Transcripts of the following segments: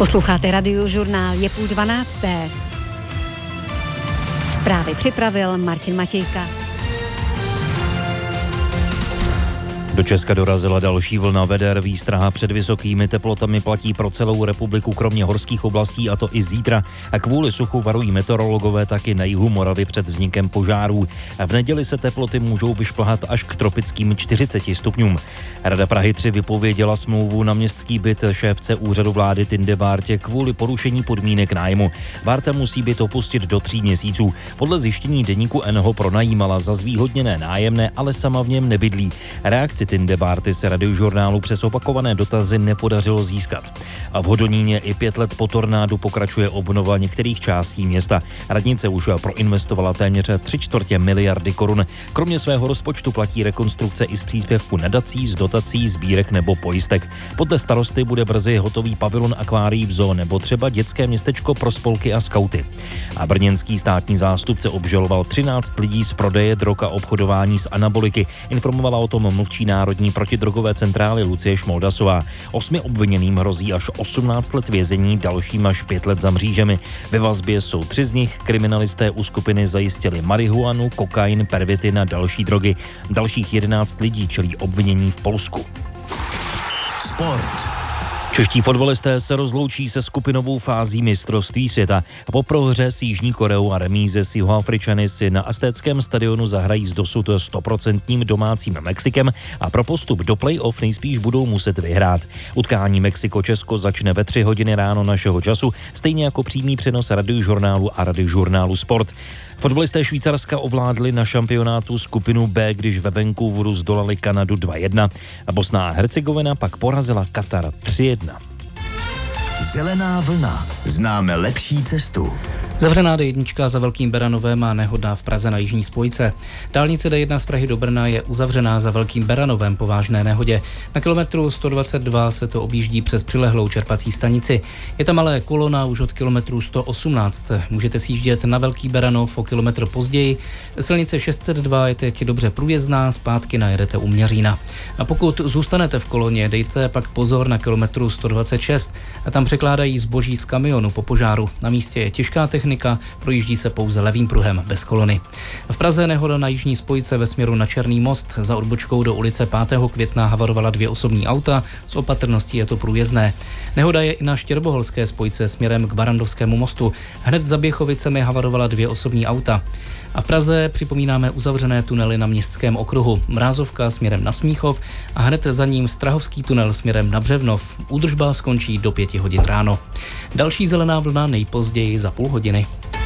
Posloucháte Radiožurnál, je 11:30. Zprávy připravil Martin Matějka. Do Česka dorazila další vlna veder. Výstraha před vysokými teplotami platí pro celou republiku, kromě horských oblastí, a to i zítra. A kvůli suchu varují meteorologové taky na jihu Moravy před vznikem požárů. A v neděli se teploty můžou vyšplhat až k tropickým 40 stupňům. Rada Prahy 3 vypověděla smlouvu na městský byt šéfce úřadu vlády Tinde Bártě kvůli porušení podmínek nájmu. Bárta musí byt opustit do 3 měsíců. Podle zjištění deníku N ho pronajímala za zvýhodněné nájemné, ale sama v něm nebydlí. Reakci Tinde Bárty se Radiožurnálu přes opakované dotazy nepodařilo získat. A v Hodoníně i 5 let po tornádu pokračuje obnova některých částí města. Radnice už proinvestovala téměř 3/4 miliardy korun. Kromě svého rozpočtu platí rekonstrukce i z příspěvku nadací, z dotací, sbírek nebo pojistek. Podle starosty bude brzy hotový pavilon akvárií v zoo nebo třeba dětské městečko pro spolky a skauty. A brněnský státní zástupce obžaloval 13 lidí z prodeje drog a obchodování s anaboliky. Informovala o tom mluvčí Národní protidrogové centrály Lucie Šmoldasová. 8 obviněným hrozí až 18 let vězení, dalším až 5 let za mřížemi. Ve vazbě jsou 3 z nich. Kriminalisté u skupiny zajistili marihuanu, kokain, pervitin a další drogy. Dalších 11 lidí čelí obvinění v Polsku. Sport. Čeští fotbalisté se rozloučí se skupinovou fází mistrovství světa. Po prohře s Jižní Koreou a remíze s Jihoafričany si na Aztéckém stadionu zahrají s dosud 100% domácím Mexikem a pro postup do play-off nejspíš budou muset vyhrát. Utkání Mexiko-Česko začne ve 3 hodiny ráno našeho času, stejně jako přímý přenos Radiožurnálu a Radiožurnálu Sport. Fotbalisté Švýcarska ovládli na šampionátu skupinu B, když ve Vancouveru zdolali Kanadu 2-1 a Bosna a Hercegovina pak porazila Katar 3-1. Zelená vlna. Známe lepší cestu. Zavřená D1 za Velkým Beranovem má nehoda v Praze na jižní spojce. Dálnice D1 z Prahy do Brna je uzavřená za Velkým Beranovem po vážné nehodě. Na kilometru 122 se to objíždí přes přilehlou čerpací stanici. Je tam ale kolona už od kilometru 118. Můžete sjíždět na Velký Beranov o kilometr později. Silnice 602 je teď dobře průjezdná, zpátky najedete u Měřína. A pokud zůstanete v koloně, dejte pak pozor na kilometru 126. A tam překládají zboží z kamionu po požáru. Na místě je těžká technika, projíždí se pouze levým pruhem bez kolony. V Praze nehoda na jižní spojce ve směru na Černý most. Za odbočkou do ulice 5. května havarovala 2 osobní auta, s opatrností je to průjezdné. Nehoda je i na Štěrboholské spojce směrem k Barandovskému mostu. Hned za Běchovicemi havarovala 2 osobní auta. A v Praze připomínáme uzavřené tunely na Městském okruhu. Mrázovka směrem na Smíchov a hned za ním Strahovský tunel směrem na Břevnov. Údržba skončí do 5 hodin ráno. Další zelená vlna nejpozději za půl hodiny.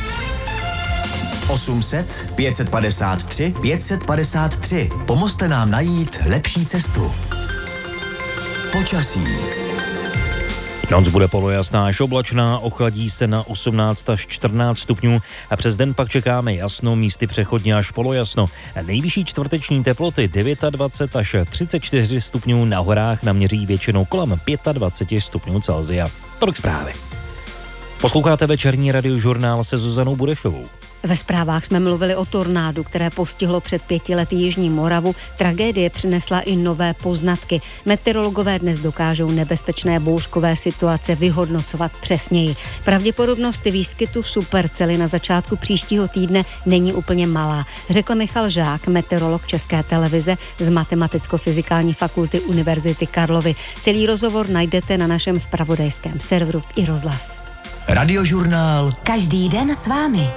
800 553 553. Pomozte nám najít lepší cestu. Počasí. Noc bude polojasná až oblačná, ochladí se na 18 až 14 stupňů a přes den pak čekáme jasno, místy přechodně až polojasno. Nejvyšší čtvrteční teploty 29 až 34 stupňů, na horách naměří většinou kolem 25 stupňů Celsia. Tolik zprávy. Posloucháte večerní Radiožurnál se Zuzanou Burešovou. Ve zprávách jsme mluvili o tornádu, které postihlo před 5 lety Jižní Moravu. Tragédie přinesla i nové poznatky. Meteorologové dnes dokážou nebezpečné bouřkové situace vyhodnocovat přesněji. Pravděpodobnost výskytu supercely na začátku příštího týdne není úplně malá, řekl Michal Žák, meteorolog České televize z Matematicko-fyzikální fakulty Univerzity Karlovy. Celý rozhovor najdete na našem zpravodajském serveru iRozhlas. Radiožurnál. Každý den s vámi.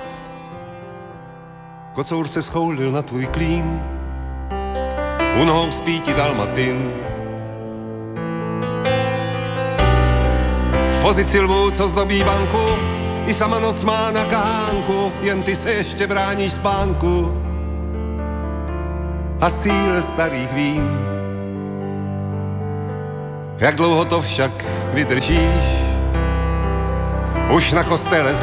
Kocour se schoulil na tvůj klín, u nohou spí ti dalmatin. V pozici lvů, co zdobí banku, i sama noc má na kahánku, jen ty se ještě bráníš spánku a síle starých vín. Jak dlouho to však vydržíš, už na kostele